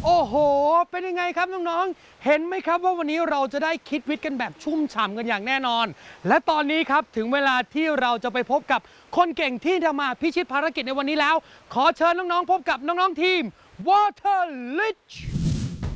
โอ้โหเป็นยังไงครับน้องๆเห็นไหมครับว่าวันนี้เราจะได้คิดวิทย์กันแบบชุ่มฉ่ำกันอย่างแน่นอนและตอนนี้ครับถึงเวลาที่เราจะไปพบกับคนเก่งที่จะมาพิชิตภารกิจในวันนี้แล้วขอเชิญน้องๆพบกับน้องๆทีม Water Leech